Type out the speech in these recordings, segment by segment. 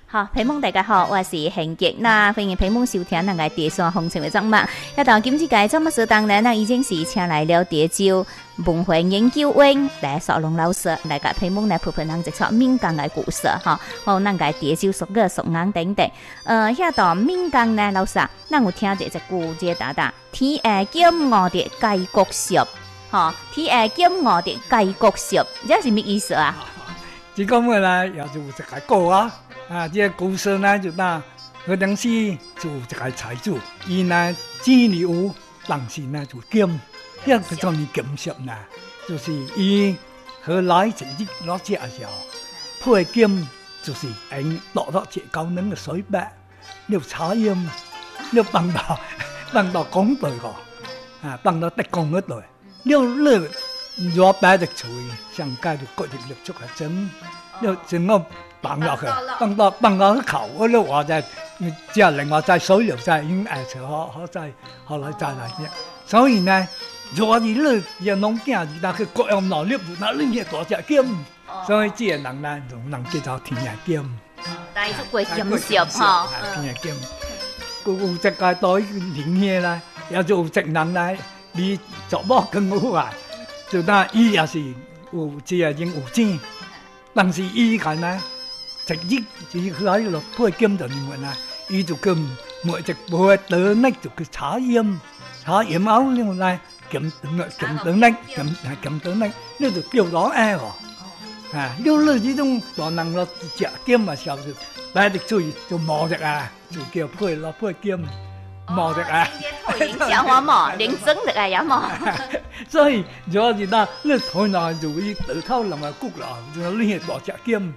好，朋友大家好，我是恒杰。那欢迎朋友收听咱个第三风情的节目。那到今次个节目所当然，咱已经是请来了潮州文化研究院来索龙老师来甲朋友来陪伴咱一撮闽江的故事哈。好，咱个潮州俗语、俗语等等。遐到闽江呢，老师啊，咱有听到一句这答答：天下金我的盖国色，哈，天下金我的盖国色，这是什么意思啊？ 这个么呢，也就一个歌啊。这个故事呢，就那嗰陣時就一個財主，伊呢錢有，但是呢就金，一個叫你金色呢，就是伊後來成績攞隻嘅時候，配金就是落到隻高能嘅水白，你茶葉，你放到工隊個，放到特工嗰度，你若擺隻錘，上街就割入出嚟整，你整個。放落去，放到口，我都話就即係另外再水流再已經可再後來再嚟嘅。所以呢，若是你要農耕，但佢各樣農業，那你也多隻金，所以這個人呢，就能叫做天下金。 但係都貴金色嚇， 天下金。有一個對靈嘢呢，也就有一人呢，你做乜更好啊？就那伊也是有即係應有錢，但是伊個呢。直接就喺落配金就唔啦，伊就咁每隻每對呢就叫茶葉後呢來金對呢，呢就叫攞喎，呢呢種就能落隻金啊，時候就擺隻水就磨隻啊，就叫配金磨隻啊。 小花磨，連整隻啊也磨。 所以如果是那你台南就伊頭頭能夠谷啦，就呢大隻金。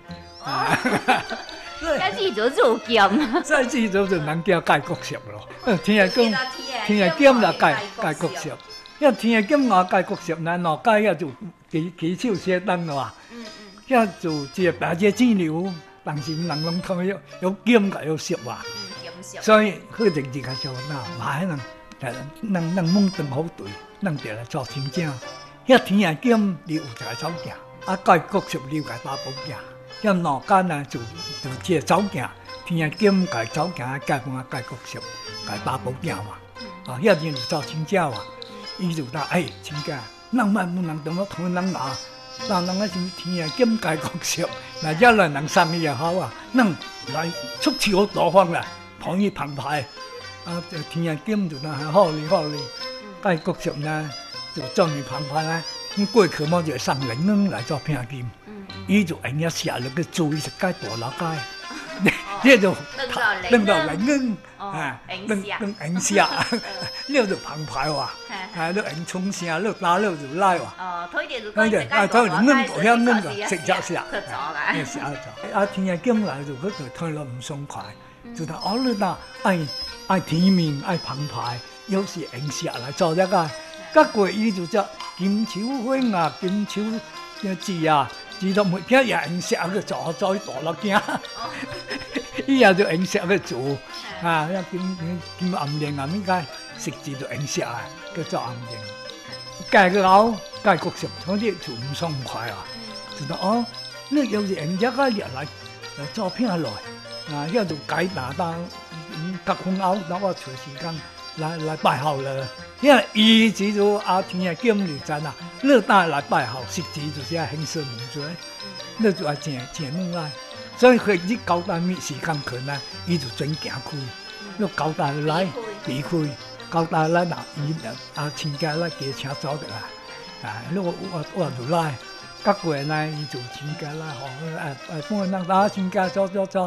這是做做金， 這是做就能叫蓋國色咯。天下金啦蓋國色，因為天下金我蓋國色呢，內蓋也就幾少些燈啦。一就只白隻資料，但是能用佢有金嘅有色話，所以佢直接係做嗱買能蒙頓好對，能掉嚟做錢正。一天下金你有就係走價，蓋國色你係打保價。要農間呢就借走價，天下金改走價，改換改國色，改打保價嘛。一定就做親家嘛。伊就話：親家，人咪唔能同我同人拿，但人係天下金改國色，嗱一來能生意又好啊，能來出去好多方啦，旁依澎湃。天下金就嗱係好哩，改國色呢就將你澎湃咧，咁過去我就上零蚊嚟做拼金。伊就人家寫了個注意食街大樓街，呢就拎到零蚊，拎銀寫，呢就澎湃喎，呢銀衝聲，呢打呢就拉喎，佢零蚊多香蚊㗎，食就寫，寫就，天下金來就嗰度推落唔鬆快，就話哦你嗱愛天面愛澎湃，有時銀寫嚟做一個，嗰個伊就叫金秋花啊，金秋字啊。知道每天也用石去做大落鏡，伊也就用石去做，金暗靈啊，應該食字就用石啊，叫做暗靈。蓋個樓蓋國色，嗰啲就唔爽快啊！就話你有時用一個日嚟做片來，一就蓋打隔空樓，等我隨時間來拜候啦。因為伊只就天下金就真啊，你帶來拜候食字就是要興盛名嘴，你就要請弄來，所以佢啲交代咩時間佢呢，伊就準行開，你交代來離開，交代來嗱伊親家來給車走的啦，你我就來，隔過呢伊就親家來好，幫人打親家走，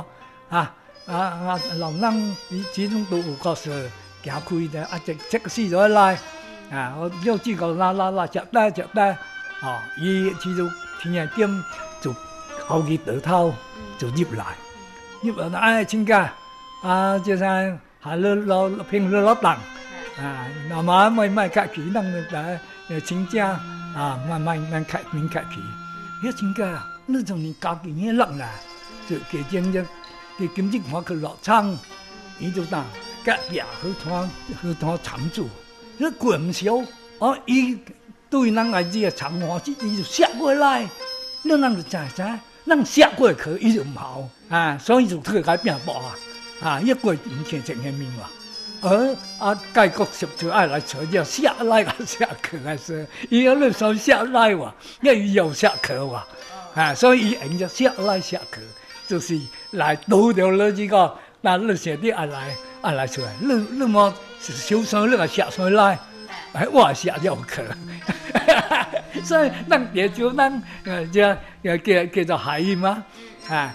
老人伊始終都有個是。行開的這個時就來我有幾個拉接待，伊只就天下金就後期得頭就入來，親家即係係老平老鄧那麼咪客氣，能親家咪客氣，一親家你從你家境嘢落來，就給經濟話佢落倉，伊就當。隔壁去拖長住，你過唔少，伊對人來啲長話，伊就殺過來，你人就知， 咱下过去伊就唔好啊，所以就特改变薄啊，一过以前正面嘛。而介国习就爱来找叫下来啊下课还是，伊要那时候下来哇，因为有下课哇，所以伊用叫下来下课，就是来拄着了这个，那你现在爱来出来，你么小生你个下出来，我下了课，所以咱别就咱叫做海嘛，